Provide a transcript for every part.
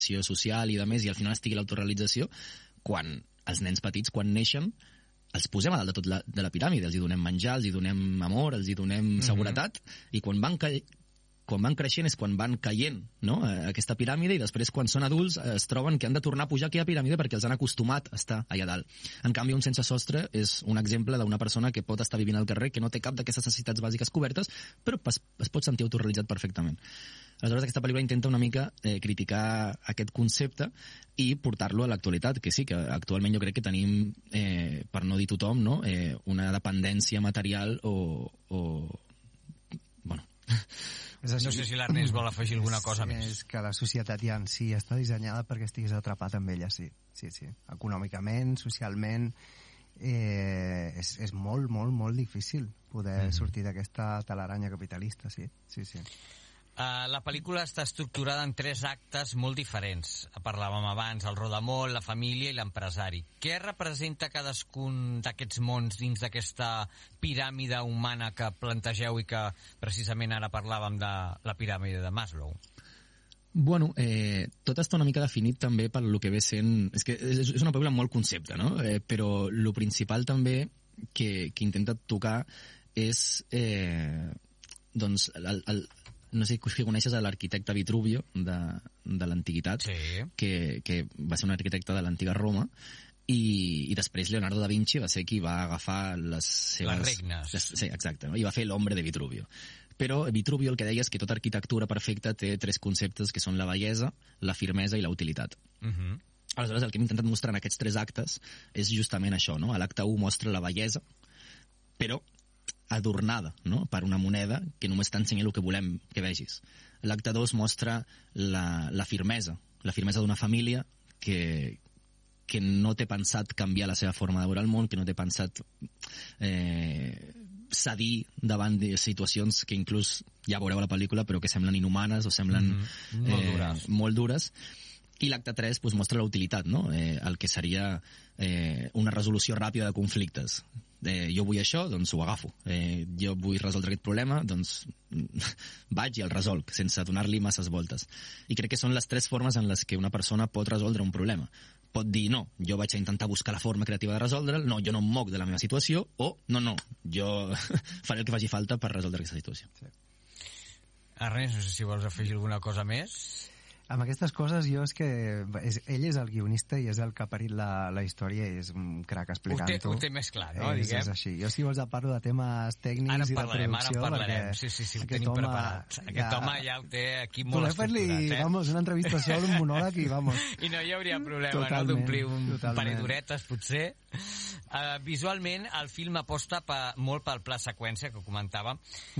social i de més, i al final estigui l'autorealització, quan els nens petits, quan neixen, els posem a dalt de tot de la piràmide, els hi donem menjar, els hi donem amor, els hi donem seguretat, i quan van creixent és quan van caient, no?, aquesta piràmide, i després quan són adults es troben que han de tornar a pujar aquella piràmide perquè els han acostumat a estar allà dalt. En canvi, un sense sostre és un exemple d'una persona que pot estar vivint al carrer, que no té cap d'aquestes necessitats bàsiques cobertes, però es pot sentir autorrealitzat perfectament. Aleshores, aquesta pel·lícula intenta una mica criticar aquest concepte i portar-lo a l'actualitat, que sí, que actualment jo crec que tenim, per no dir tothom, no?, una dependència material bueno... No sé si l'Ernest vol afegir alguna cosa més. És que la societat ja en si està dissenyada perquè estiguis atrapat amb ella, sí. Econòmicament, socialment, és molt, molt, molt difícil poder sortir d'aquesta talaranya capitalista, sí. La pel·lícula està estructurada en 3 actes molt diferents. Parlàvem abans, el rodamón, la família i l'empresari. Què representa cadascun d'aquests mons dins d'aquesta piràmide humana que plantegeu i que precisament ara parlàvem de la piràmide de Maslow? Bueno, tot està una mica definit també per lo que ve sent... És que és una pel·lícula amb molt concepte, no? Però lo principal també que intenta tocar és doncs no sé si coneixes l'arquitecte Vitruvio de l'antiguitat, sí, que va ser un arquitecte de l'antiga Roma, i després Leonardo da Vinci va ser qui va agafar les seves... Les regnes. Sí, exacte, no? I va fer l'Hombre de Vitruvio. Però Vitruvio el que deia és que tota arquitectura perfecta té 3 conceptes, que són la bellesa, la firmesa i la utilitat. Aleshores, el que hem intentat mostrar en aquests 3 actes és justament això, no? A l'acte 1 mostra la bellesa, però adornada, no?, per una moneda que només t'ensenya el que volem que vegis. L'acte 2 mostra la firmesa d'una família que no té pensat canviar la seva forma de veure el món, que no té pensat cedir davant de situacions que inclús, ja veureu a la pel·lícula, però que semblen inhumanes o semblen molt dures. I l'acte 3 doncs, mostra la utilitat, no? El que seria una resolució ràpida de conflictes. Jo vull això, doncs ho agafo. Jo vull resoldre aquest problema, doncs vaig i el resolc, sense donar-li masses voltes. I crec que són les 3 formes en les que una persona pot resoldre un problema. Pot dir, no, jo vaig a intentar buscar la forma creativa de resoldre'l, no, jo no em moc de la meva situació, o no, jo faré el que faci falta per resoldre aquesta situació. Sí. Ernest, no sé si vols afegir alguna cosa més. Amb aquestes coses jo és que ell és el guionista i és el que ha parit la història i és un crac explicant-ho. Ho té més clar, no? És així. Jo si vols parlo de temes tècnics i de producció. Ara en parlarem, sí, ho tenim preparat. Aquest home ja ho té aquí molt estructurat. Vamos, una entrevista sol, un monòleg i vamos. I no hi hauria problema, no?, d'omplir un parell d'horetes, potser. Visualment, el film aposta molt pel pla seqüència que comentàvem.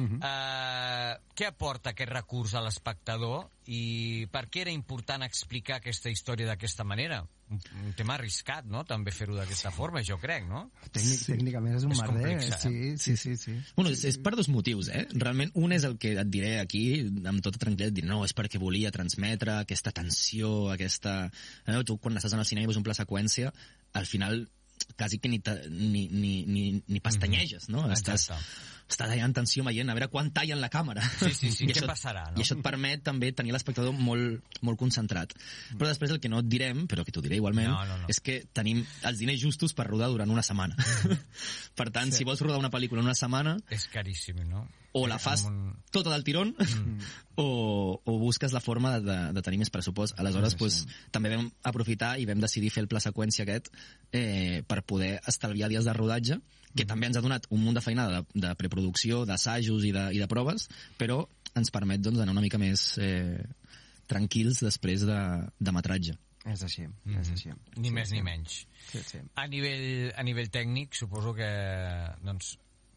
Què aporta aquest recurs a l'espectador i per què era important explicar aquesta història d'aquesta manera? Un tema arriscat, no?, també fer-ho d'aquesta forma, jo crec, no? Tècnicament és un merder, sí. Bueno, és per 2 motius, Realment, un és el que et diré aquí, amb tota tranquil·litat, dir, no, és perquè volia transmetre aquesta tensió, aquesta... Tu, quan estàs en el cinema i veus un pla seqüència, al final quasi que ni pestanyeges, no? Estàs allà en tensió veient a veure quan tallen la càmera. Sí, què passarà, no? I això et permet també tenir l'espectador molt concentrat. Però després el que no et direm, però que t'ho diré igualment, és que tenim els diners justos per rodar durant una setmana. Per tant, si vols rodar una pel·lícula en una setmana... És caríssim, no? O la fas tota del tirón o busques la forma de tenir més pressupost. Aleshores, també vam aprofitar i vam decidir fer el pla seqüència aquest per poder estalviar dies de rodatge, que també ens ha donat un munt de feinada de preproducció, d'assajos i de proves, però ens permet doncs, anar una mica més tranquils després de metratge. És així. Ni més ni menys. A nivell tècnic, suposo que doncs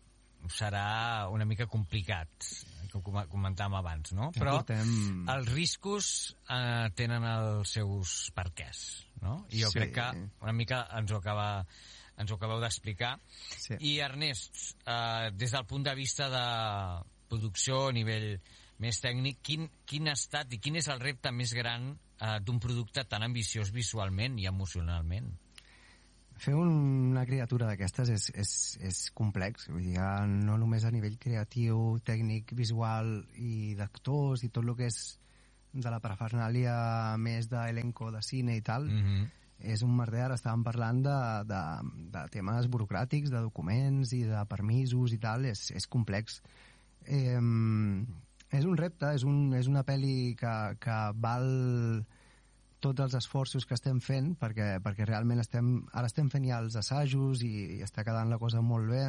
serà una mica complicat, que ho comentàvem abans, no? Però els riscos tenen els seus perquès, no? I jo crec que una mica ens ho acabeu d'explicar. I Ernest, des del punt de vista de producció a nivell més tècnic, quin ha estat i quin és el repte més gran d'un producte tan ambiciós visualment i emocionalment? Fer una criatura d'aquestes és complex, vull dir, no només a nivell creatiu, tècnic, visual i d'actors i tot el que és la parafernàlia més d'elenco de cine i tal, és un merder. Ara estàvem parlant de temes burocràtics, de documents i de permisos i tal, és complex. És un repte, és una pel·li que val tots els esforços que estem fent, perquè realment ara estem fent ja els assajos i està quedant la cosa molt bé,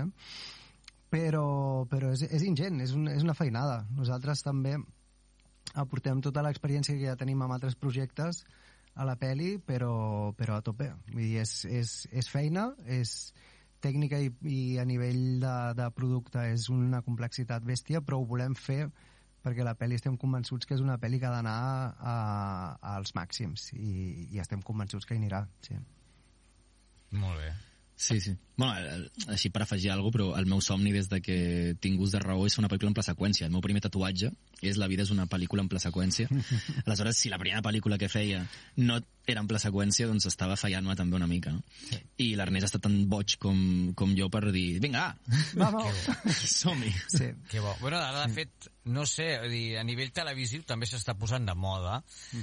però és ingent, és una feinada. Nosaltres també aportem tota l'experiència que ja tenim amb altres projectes a la pel·li, però a tope. Vull dir, és feina, és tècnica i a nivell de producte és una complexitat bèstia, però ho volem fer perquè la pel·li estem convençuts que és una pel·li que ha d'anar als màxims i estem convençuts que hi anirà, sí. Molt bé. Sí. Bueno, així per afegir alguna cosa, però el meu somni des de que tinc gust de raó és fer una pel·lícula en pla seqüència. El meu primer tatuatge és La vida és una pel·lícula en pla seqüència. Aleshores, si la primera pel·lícula que feia no era en pla seqüència, doncs estava fallant-me també una mica, no? Sí. I l'Ernest ha estat tan boig com jo per dir, vinga, som-hi. Sí. Que bo. Bueno, ara, de fet, no sé, a nivell televisiu també s'està posant de moda.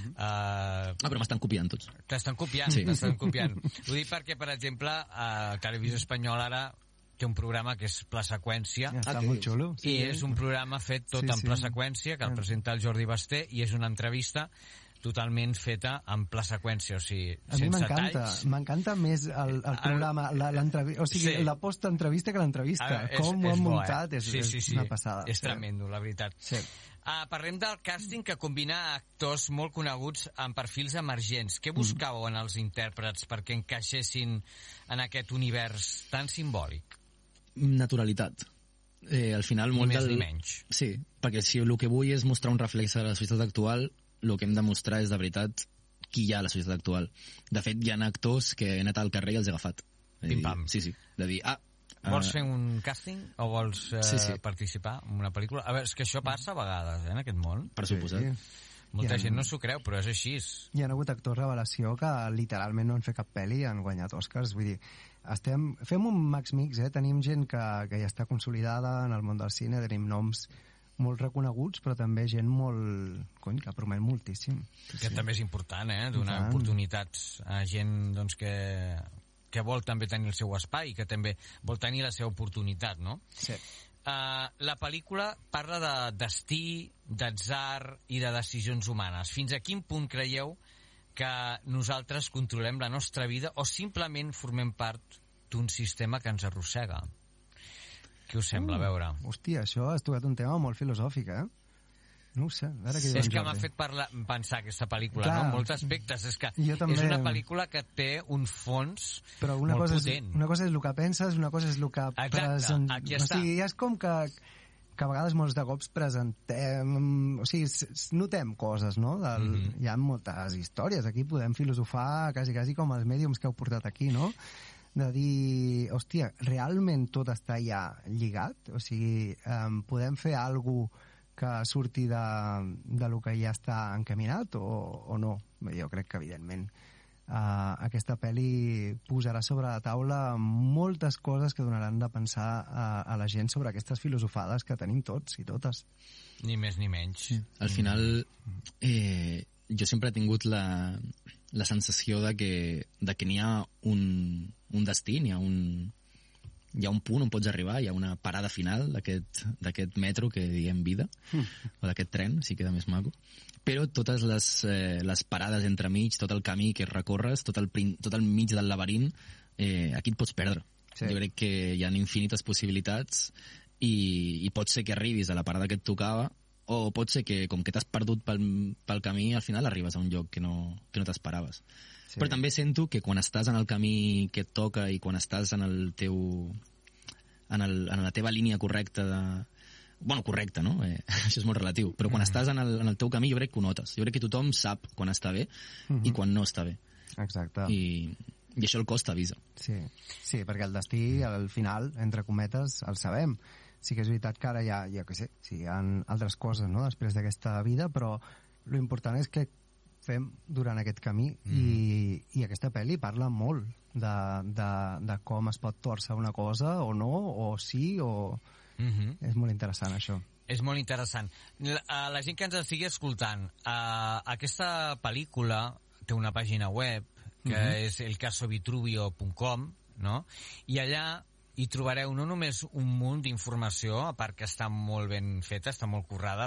Però m'estan copiant tots. T'estan copiant, sí. T'estan copiant. Ho dic perquè, per exemple, Televisió Espanyola ara té un programa que és Pla Seqüència. Està molt xulo. I és un programa fet tot en Pla Seqüència, que el presenta el Jordi Basté, i és una entrevista totalment feta en pla seqüència, o sigui, sense talls. M'encanta més el programa, o sigui, la post-entrevista que l'entrevista. Com ho han muntat, és una passada. És tremendo, la veritat. Sí. Parlem del càsting que combina actors molt coneguts amb perfils emergents. Què buscàveu en els intèrprets perquè encaixessin en aquest univers tan simbòlic? Naturalitat. Al final, ni més ni menys. Sí, perquè si el que vull és mostrar un reflex de la societat actual, el que hem de mostrar és de veritat qui hi ha a la societat actual. De fet, hi ha actors que he anat al carrer i els he agafat. Pim-pam. Sí, de dir, vols fer un càsting o vols participar en una pel·lícula? A veure, és que això passa a vegades, en aquest món. Per suposat. Molta gent no s'ho creu, però és així. Hi ha hagut actors revelació que literalment no han fet cap pel·li i han guanyat Oscars. Vull dir, fem un max mix, tenim gent que ja està consolidada en el món del cine, tenim noms molt reconeguts, però també gent que promet moltíssim. Que també és important, donar oportunitats a gent doncs, que vol també tenir el seu espai, que també vol tenir la seva oportunitat, no? Sí. La pel·lícula parla de destí, d'atzar i de decisions humanes. Fins a quin punt creieu que nosaltres controlem la nostra vida o simplement formem part d'un sistema que ens arrossega? Què us sembla, a veure? Hòstia, això has tocat un tema molt filosòfic, No ho sé. És que m'ha fet pensar aquesta pel·lícula, no? Molts aspectes. És que és una pel·lícula que té un fons molt potent. Una cosa és el que penses, una cosa és el que present... Aquí està. O sigui, és com que a vegades molts de cops presentem... O sigui, notem coses, no? Hi ha moltes històries. Aquí podem filosofar quasi com els mèdiums que heu portat aquí, no? De dir, hòstia, realment tot està ja lligat? O sigui, podem fer alguna cosa que surti de lo que ja està encaminat o no? Jo crec que, evidentment, aquesta pel·li posarà sobre la taula moltes coses que donaran de pensar a la gent sobre aquestes filosofades que tenim tots i totes. Ni més ni menys. Sí. Al final, jo sempre he tingut la sensació de que n'hi ha un destí, hi ha un punt on pots arribar, hi ha una parada final d'aquest metro que diem vida, o d'aquest tren, si queda més maco. Però totes les parades entremig, tot el camí que recorres, tot el mig del laberint, aquí et pots perdre. Sí. Jo crec que hi ha infinites possibilitats i pot ser que arribis a la parada que et tocava, o pot ser que, com que t'has perdut pel camí, al final arribes a un lloc que no t'esperaves. Sí. Però també sento que quan estàs en el camí que et toca i quan estàs en la teva línia correcta correcta, no? Això és molt relatiu. Però quan estàs en el teu camí jo crec que ho notes. Jo crec que tothom sap quan està bé i quan no està bé. Exacte. I això el cos t'avisa. Sí, perquè el destí, al final, entre cometes, el sabem. Sí que és veritat que ara hi ha altres coses, no?, després d'aquesta vida, però l'important és que fem durant aquest camí i aquesta pel·li parla molt de com es pot torçar una cosa o no, o sí, o... És molt interessant, això. És molt interessant. La gent que ens estigui escoltant, aquesta pel·lícula té una pàgina web que és elcasovitruvio.com, no? I allà hi trobareu no només un munt d'informació, a part que està molt ben feta, està molt currada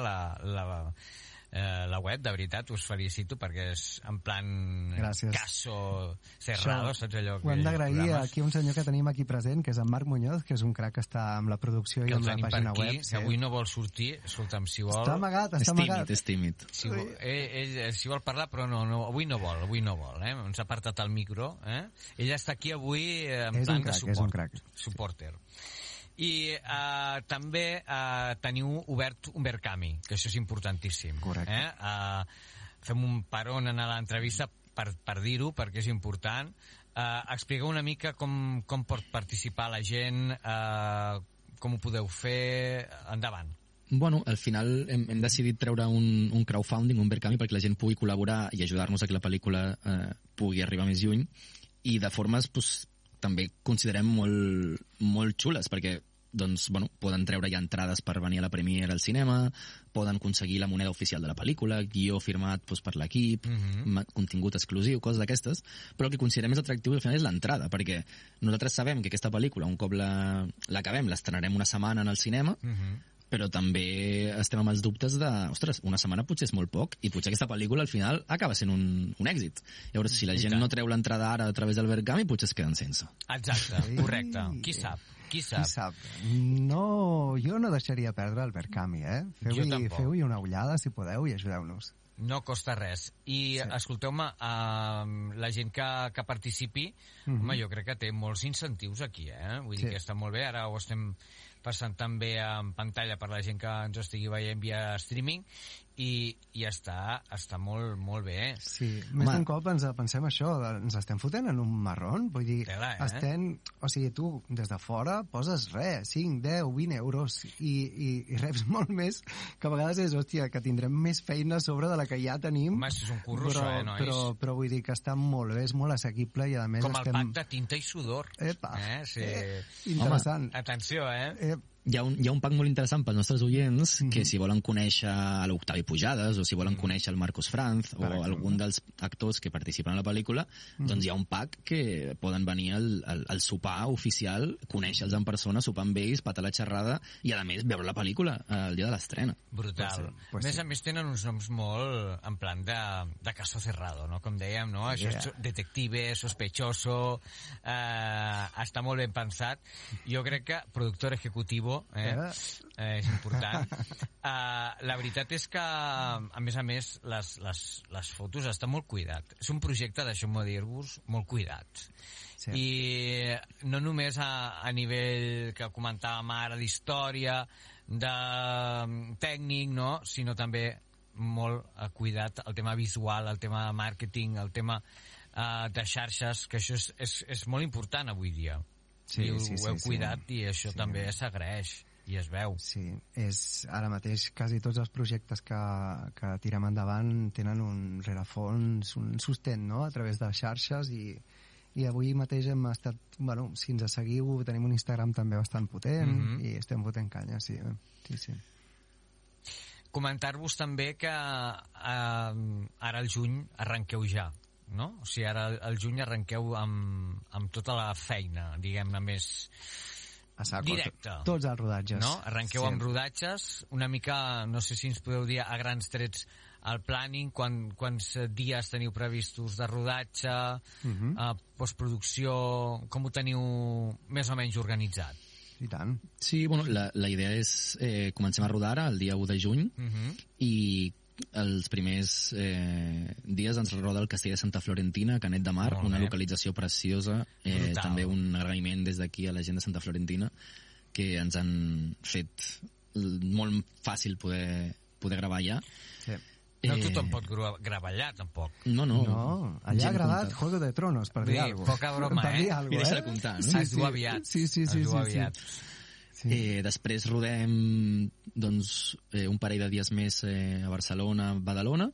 la web, de veritat, us felicito perquè és en plan caso cerrado, saps allò? Ho hem d'agrair aquí un senyor que tenim aquí present, que és en Marc Muñoz, que és un crac que està amb la producció i amb la pàgina web. Que avui no vol sortir, escolta'm, si vol... Està amagat. És tímid. Si vol parlar, però no, avui no vol, ens ha apartat el micro, Ell està aquí avui en plan de suport. És un crac. Supporter. I també teniu obert un Verkami, que això és importantíssim. Correcte. Fem un paron en l'entrevista per dir-ho, perquè és important. Expliqueu una mica com pot participar la gent, com ho podeu fer, endavant. Bueno, al final hem decidit treure un crowdfunding, un Verkami, perquè la gent pugui col·laborar i ajudar-nos a que la pel·lícula pugui arribar més lluny, i de formes també considerem molt xules, perquè poden treure ja entrades per venir a la premiere al cinema, poden aconseguir la moneda oficial de la pel·lícula, guió firmat per l'equip, contingut exclusiu, coses d'aquestes, però el que considerem més atractiu al final és l'entrada, perquè nosaltres sabem que aquesta pel·lícula, un cop l'acabem, l'estrenarem una setmana en el cinema, però també estem amb els dubtes de, ostres, una setmana potser és molt poc, i potser aquesta pel·lícula al final acaba sent un èxit. Llavors, si la gent no treu l'entrada ara a través del Verkami, potser es queden sense. Exacte, correcte. Qui sap? No, jo no deixaria perdre el Verkami, Feu-hi una ullada, si podeu, i ajudeu-nos. No costa res. I escolteu-me, la gent que participi, home, jo crec que té molts incentius aquí, Vull dir que està molt bé, ara ho estem passant també en pantalla per la gent que ens estigui veient via streaming, i està molt, molt bé. Sí, més d'un cop ens pensem això, ens estem fotent en un marrón, vull dir, o sigui, tu des de fora poses 5, 10, 20 euros i reps molt més, que a vegades és, hòstia, que tindrem més feina a sobre de la que ja tenim. Home, és un curro, nois. Però vull dir que està molt bé, és molt assequible, i a més com el pack de tinta i sudor. Interessant. Atenció, Hi ha un pack molt interessant pels nostres oients, que si volen conèixer l'Octavi Pujades, o si volen conèixer el Marcos Franz, o algun dels actors que participen a la pel·lícula, doncs hi ha un pack que poden venir al sopar oficial, conèixer-los en persona, sopar amb ells, patar la xerrada, i a més veure la pel·lícula el dia de l'estrena. Brutal. A més tenen uns noms molt en plan de caso cerrado, no? Com dèiem, no? Això és detective, sospechoso, està molt ben pensat. Jo crec que productor ejecutivo és important. La veritat és que, a més, les fotos estan molt cuidat. És un projecte, deixeu-me dir-vos, molt cuidat. I no només a nivell que comentàvem ara d'història, de tècnic, no? Sinó també molt cuidat el tema visual, el tema de màrqueting, el tema de xarxes, que això és molt important avui dia. Ho heu cuidat, i això també s'agraeix i es veu. Sí, ara mateix quasi tots els projectes que tirem endavant tenen un rerefons, un sostén, no?, a través de xarxes, i avui mateix hem estat, si ens seguiu, tenim un Instagram també bastant potent, i estem fotent canya, sí. Comentar-vos també que ara al juny arrenqueu ja, no? O sigui, ara al juny arrenqueu amb tota la feina, diguem-ne, més directa. Tots els rodatges. No? Arrenqueu amb rodatges, una mica, no sé si ens podeu dir a grans trets el planning, quants dies teniu previstos de rodatge, postproducció, com ho teniu més o menys organitzat? I tant. Sí, la idea és comencem a rodar ara el dia 1 de juny, i els primers dies ens roda el Castell de Santa Florentina, Canet de Mar, una localització preciosa. També un agraïment des d'aquí a la gent de Santa Florentina, que ens han fet molt fàcil poder gravar allà. No tothom pot gravar allà, tampoc. No, allà ha gravat Juego de Tronos, per dir alguna cosa. Poca broma, I deixa-la comptar, no? Es diu aviat. Sí. Després rodem un parell de dies més a Barcelona, Badalona,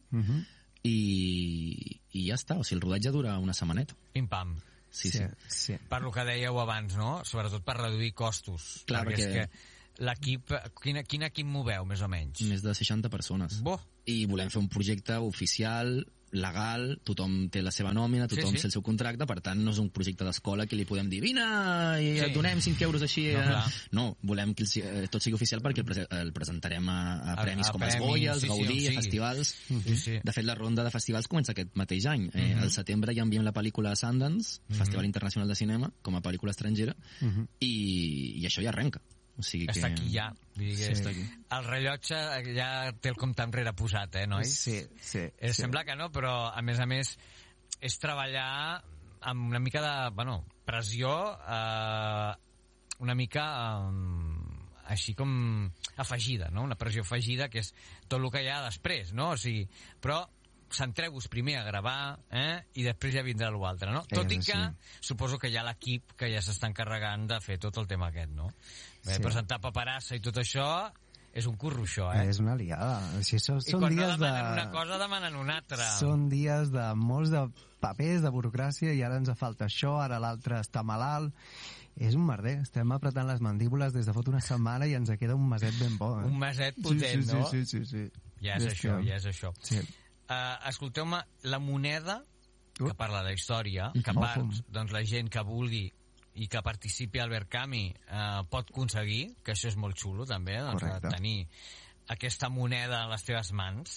i ja està. O sigui, el rodatge dura una setmaneta. Pim-pam. Sí. Per lo que dèieu abans, no? Sobretot per reduir costos. Clar, perquè l'equip, quin equip moveu, més o menys? Més de 60 persones. Bo. I volem fer un projecte oficial, legal, tothom té la seva nòmina, tothom té el seu contracte, per tant no és un projecte d'escola que li podem dir vine i et donem 5 euros així. No, volem que tot sigui oficial perquè el presentarem a premis com els Goya, els Gaudí, a festivals. De fet, la ronda de festivals comença aquest mateix any. Al setembre ja enviem la pel·lícula a Sundance, Festival Internacional de Cinema, com a pel·lícula estrangera, i això ja arrenca. O sigui que... Està aquí ja. El rellotge ja té el compte enrere posat, nois? Sí. Sembla que no, però a més, és treballar amb una mica de pressió, una mica així com afegida, no? Una pressió afegida, que és tot el que hi ha després, no? O sigui, però centreu-vos primer a gravar i després ja vindrà l'altre, no? Tot i que suposo que hi ha l'equip que ja s'està encarregant de fer tot el tema aquest, no? Presentar paperassa i tot això és un curro, això, És una liada. I quan no demanen una cosa, demanen una altra. Són dies de molts de papers, de burocràcia, i ara ens falta això, ara l'altre està malalt. És un merder. Estem apretant les mandíbules des de fot una setmana i ens queda un meset ben bo. Un meset potent, no? Sí. Ja és això. Sí. Escolteu-me, la moneda que parla de història, que doncs la gent que vulgui i que participi al Verkami pot aconseguir, que això és molt xulo també, doncs, de tenir aquesta moneda en les teves mans.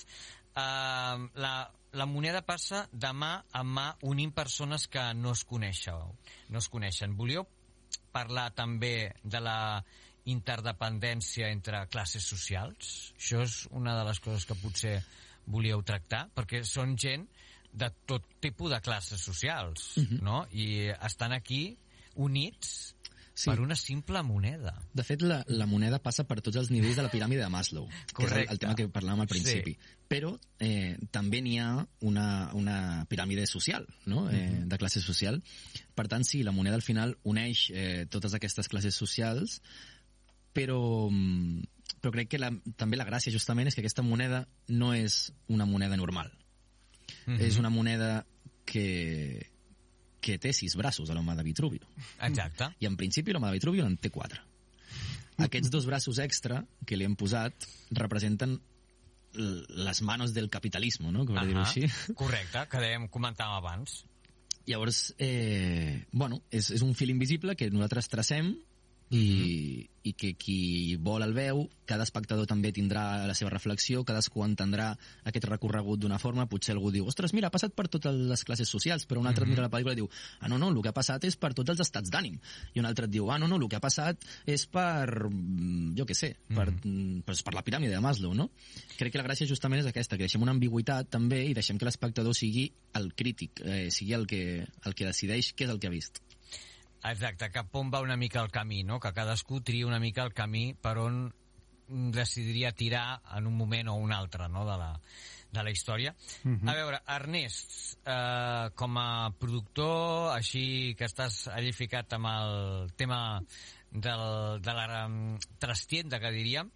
La moneda passa de mà a mà unint persones que no es coneixen. Volíeu parlar també de la interdependència entre classes socials? Això és una de les coses que potser volíeu tractar, perquè són gent de tot tipus de classes socials, no? I estan aquí units per una simple moneda. De fet, la moneda passa per tots els nivells de la piràmide de Maslow, que és el tema que parlàvem al principi. Però també n'hi ha una piràmide social, no? De classe social. Per tant, sí, la moneda al final uneix totes aquestes classes socials, però crec que també la gràcia justament és que aquesta moneda no és una moneda normal. És una moneda que té 6 braços, a l'home de Vitruvi. Exacte. I en principi l'home de Vitruvi en té 4. Aquests 2 braços extra que li hem posat representen les manos del capitalisme, no? Per dir-ho així. Correcte, que comentàvem abans. Llavors, és un fil invisible que nosaltres tracem i que qui vol el veu, cada espectador també tindrà la seva reflexió, cadascú entendrà aquest recorregut d'una forma. Potser algú diu, ostres, mira, ha passat per totes les classes socials, però un altre mira la pel·lícula i diu, no, el que ha passat és per tots els estats d'ànim, i un altre et diu, no, el que ha passat és per, jo què sé, per la piràmide de Maslow, no? Crec que la gràcia justament és aquesta, que deixem una ambigüitat també i deixem que l'espectador sigui el crític, sigui el que decideix què és el que ha vist. Exacte, cap on va una mica el camí, no? Que cadascú tria una mica el camí per on decidiria tirar en un moment o un altre, no? de la història. A veure, Ernest, com a productor, així que estàs allí ficat amb el tema de la trastienda, que diríem,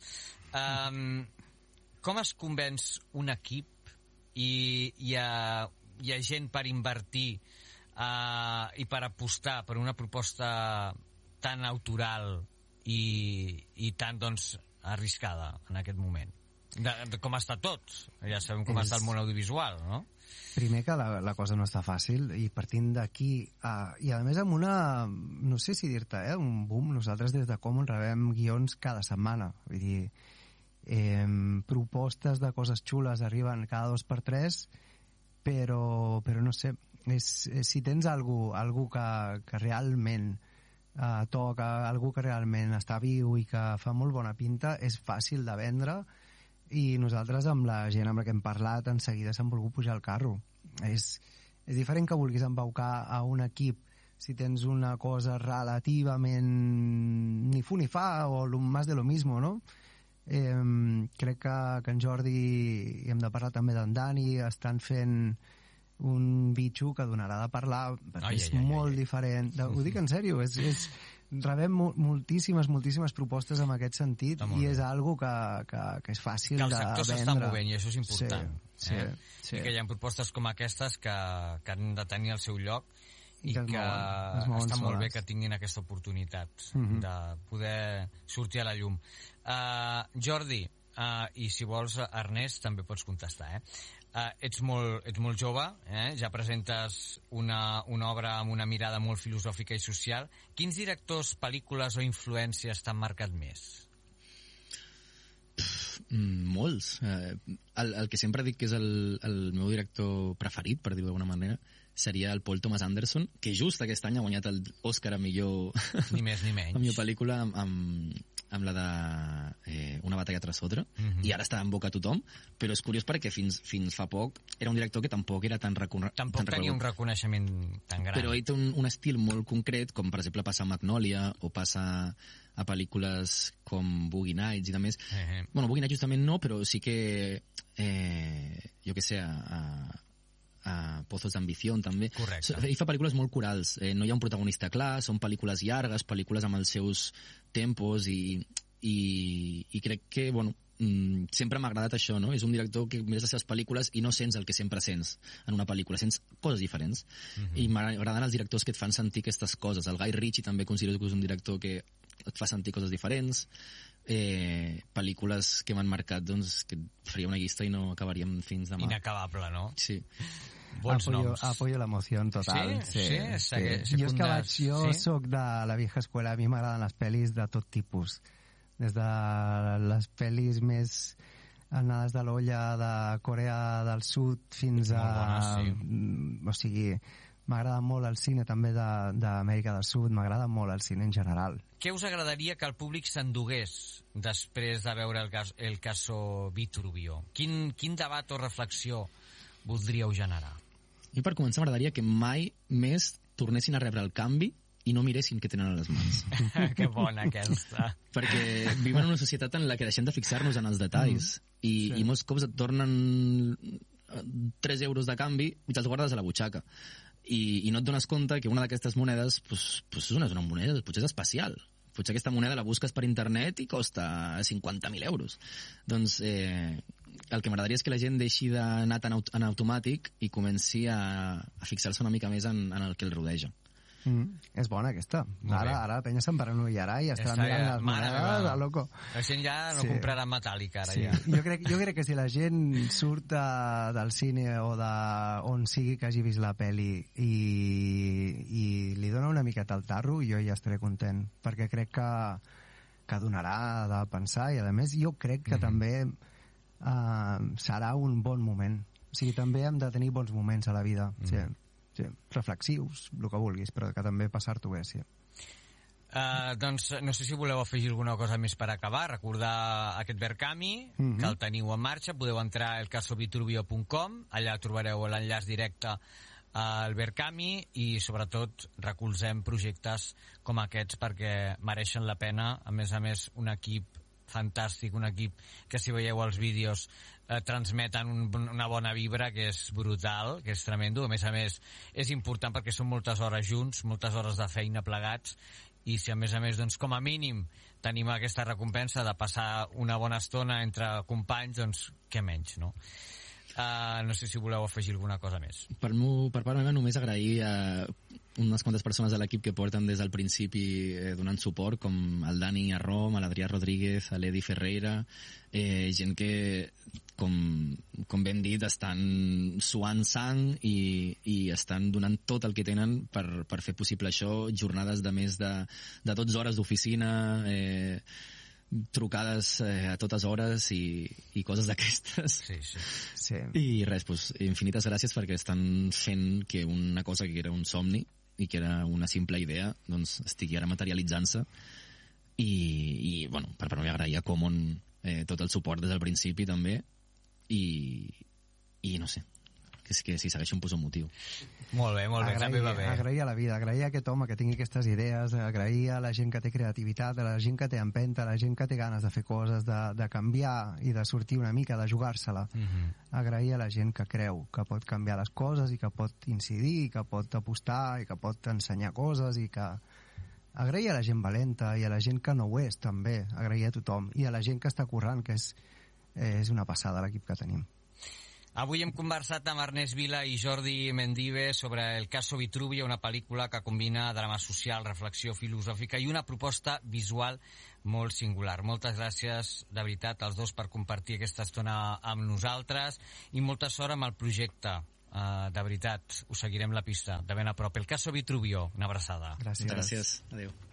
com es convenç un equip i hi ha gent per invertir i per apostar per una proposta tan autoral i tan, doncs, arriscada en aquest moment? Com està tot? Ja sabem com està el món audiovisual, no? Primer que la cosa no està fàcil, i partint d'aquí, i a més amb una, no sé si dir-te, un boom. Nosaltres des de Common rebem guions cada setmana, vull dir, propostes de coses xules arriben cada 2 per 3, però no sé, si tens algú que realment toca, algú que realment està viu i que fa molt bona pinta, és fàcil de vendre, i nosaltres amb la gent amb la que hem parlat en seguida s'han volgut pujar al carro. És diferent que vulguis embaucar a un equip si tens una cosa relativament ni fu ni fa o más de lo mismo, no? Crec que en Jordi, i hem de parlar també d'en Dani, estan fent un bitxo que donarà de parlar, perquè és molt diferent. Ho dic en sèrio, rebem moltíssimes propostes en aquest sentit, i és algo que és fàcil de vendre. Que el sector s'està movent, i això és important. Sí. I que hi ha propostes com aquestes que han de tenir el seu lloc i que està molt bé que tinguin aquesta oportunitat de poder sortir a la llum. Jordi, i si vols, Ernest, també pots contestar, ets molt jove, ja presentes una obra amb una mirada molt filosòfica i social. Quins directors, pel·lícules o influències t'han marcat més? Molts. El que sempre dic que és el meu director preferit, per dir-ho d'alguna manera, seria el Paul Thomas Anderson, que just aquest any ha guanyat l'Oscar a millor... Ni més ni menys. A millor pel·lícula amb la de Una batalla tras otra, i ara està en boca a tothom, però és curiós perquè fins fa poc era un director que tampoc era tan reconegut. Tampoc tenia un reconeixement tan gran. Però ell té un estil molt concret, com per exemple passa a Magnolia, o passa a pel·lícules com Boogie Nights i de més. Bueno, Boogie Nights justament no, però sí que, jo què sé, a Pozos d'Ambició també. Correcte. Ell fa pel·lícules molt corals, no hi ha un protagonista clar, són pel·lícules llargues, pel·lícules amb els seus tempos i crec que, bueno, sempre m'ha agradat això, no? És un director que mires les seves pel·lícules i no sents el que sempre sents en una pel·lícula, sents coses diferents. I m'agraden els directors que et fan sentir aquestes coses. El Guy Ritchie també considero que és un director que et fa sentir coses diferents. Pel·lícules que m'han marcat, doncs, que faria una llista i no acabaríem fins demà. Inacabable, no? Sí. Bons noms. Apoyo la emoción total. Sí. Jo és que soc de la vieja escuela, a mi m'agraden les pel·lis de tot tipus. Des de les pel·lis més anades de l'olla de Corea del Sud fins a... O sigui, m'agrada molt el cine també d'Amèrica del Sud, m'agrada molt el cine en general. Què us agradaria que el públic s'endugués després de veure el caso Vitruvio? Quin debat o reflexió voldríeu generar? I per començar m'agradaria que mai més tornessin a rebre el canvi i no miressin què tenen a les mans. Que bona aquesta. Perquè vivim en una societat en la que deixem de fixar-nos en els detalls i molts cops et tornen 3 euros de canvi i te'ls guardes a la butxaca. I no et dones compte que una d'aquestes monedes és una moneda, potser és especial. Potser aquesta moneda la busques per internet i costa 50.000 euros. Doncs el que m'agradaria és que la gent deixi d'anar tan en automàtic i comenci a fixar-se una mica més en el que el rodeja. És bona aquesta. Ara la penya se'n paranoiarà i estarà mirant les monedes de loco. La gent ja no comprarà metàl·lica ara ja. Jo crec que si la gent surt del cine o on sigui que hagi vist la peli i li dona una miqueta al tarro, jo ja estaré content, perquè crec que donarà de pensar i a més jo crec que també serà un bon moment. O sigui, també hem de tenir bons moments a la vida. Sí, reflexius, el que vulguis, però que també passar-t'ho bé, sí. Doncs no sé si voleu afegir alguna cosa més per acabar. Recordar aquest Verkami, que el teniu en marxa. Podeu entrar a elcasovitruvio.com, allà trobareu l'enllaç directe al Verkami i sobretot recolzem projectes com aquests perquè mereixen la pena. A més, un equip fantàstic, un equip que si veieu els vídeos transmeten una bona vibra que és brutal, que és tremendo. A més, és important perquè són moltes hores junts, moltes hores de feina plegats, i si a més, doncs, com a mínim tenim aquesta recompensa de passar una bona estona entre companys, doncs què menys, no? No sé si voleu afegir alguna cosa més. Per part meva només agrair a unes quantes persones de l'equip que porten des del principi donant suport, com el Dani Arrom, l'Adrià Rodríguez, l'Edi Ferreira, gent que, com ben dit, estan suant sang i estan donant tot el que tenen per fer possible això, jornades de més de 12 hores d'oficina, trucades a totes hores i coses d'aquestes. Sí. I res, infinites gràcies perquè estan fent que una cosa que era un somni i que era una simple idea, doncs estigui ara materialitzant-se i bueno, per mi agrair a Common tot el suport des del principi també i no sé, que si segueixo em poso motiu. Molt bé, també va bé. Agrair a la vida, agrair a aquest home que tingui aquestes idees, agrair a la gent que té creativitat, a la gent que té empenta, a la gent que té ganes de fer coses, de canviar i de sortir una mica, de jugar-se-la. Agrair a la gent que creu que pot canviar les coses i que pot incidir, i que pot apostar i que pot ensenyar coses i que... Agrair a la gent valenta i a la gent que no ho és, també. Agrair a tothom. I a la gent que està currant, que és una passada l'equip que tenim. Avui hem conversat amb Ernest Vila i Jordi Mendive sobre El caso Vitruvio, una pel·lícula que combina drama social, reflexió filosòfica i una proposta visual molt singular. Moltes gràcies, de veritat, als dos per compartir aquesta estona amb nosaltres i molta sort amb el projecte. De veritat, us seguirem la pista de ben a prop. El caso Vitruvio, una abraçada. Gràcies. Gràcies. Adéu.